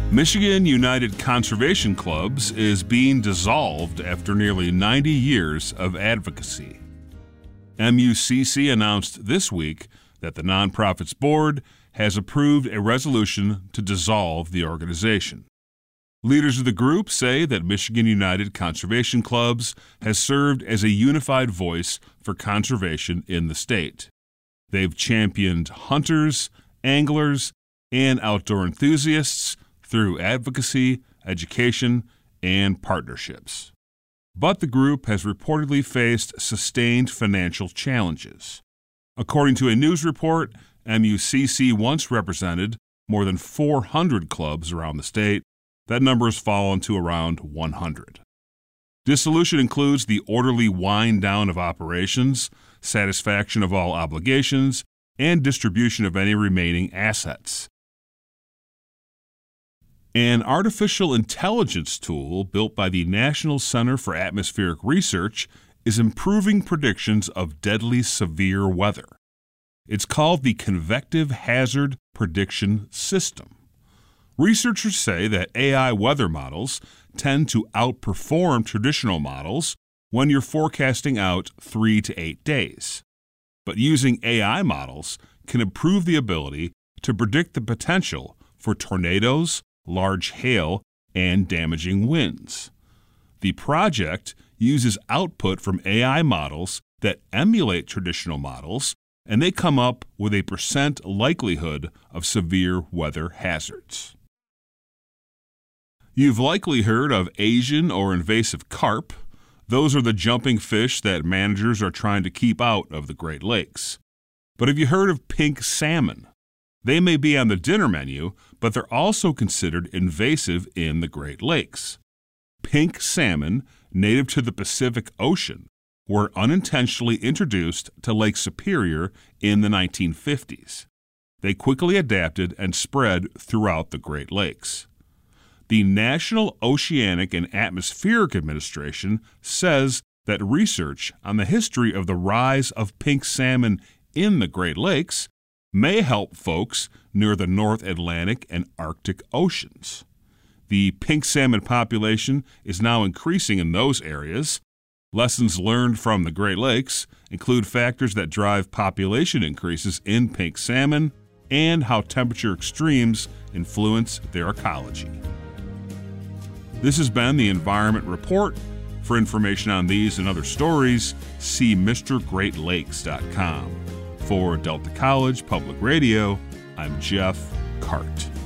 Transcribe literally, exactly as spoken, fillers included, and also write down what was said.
Michigan United Conservation Clubs is being dissolved after nearly ninety years of advocacy. M U C C announced this week that the nonprofit's board has approved a resolution to dissolve the organization. Leaders of the group say that Michigan United Conservation Clubs has served as a unified voice for conservation in the state. They've championed hunters, anglers, and outdoor enthusiasts through advocacy, education, and partnerships. But the group has reportedly faced sustained financial challenges. According to a news report, M U C C once represented more than four hundred clubs around the state. That number has fallen to around one hundred. Dissolution includes the orderly wind down of operations, satisfaction of all obligations, and distribution of any remaining assets. An artificial intelligence tool built by the National Center for Atmospheric Research is improving predictions of deadly severe weather. It's called the Convective Hazard Prediction System. Researchers say that A I weather models tend to outperform traditional models when you're forecasting out three to eight days. But using A I models can improve the ability to predict the potential for tornadoes, large hail, and damaging winds. The project uses output from A I models that emulate traditional models, and they come up with a percent likelihood of severe weather hazards. You've likely heard of Asian or invasive carp. Those are the jumping fish that managers are trying to keep out of the Great Lakes. But have you heard of pink salmon? They may be on the dinner menu, but they're also considered invasive in the Great Lakes. Pink salmon, native to the Pacific Ocean, were unintentionally introduced to Lake Superior in the nineteen fifties. They quickly adapted and spread throughout the Great Lakes. The National Oceanic and Atmospheric Administration says that research on the history of the rise of pink salmon in the Great Lakes may help folks near the North Atlantic and Arctic Oceans. The pink salmon population is now increasing in those areas. Lessons learned from the Great Lakes include factors that drive population increases in pink salmon and how temperature extremes influence their ecology. This has been the Environment Report. For information on these and other stories, see Mister Great Lakes dot com. For Delta College Public Radio, I'm Jeff Cart.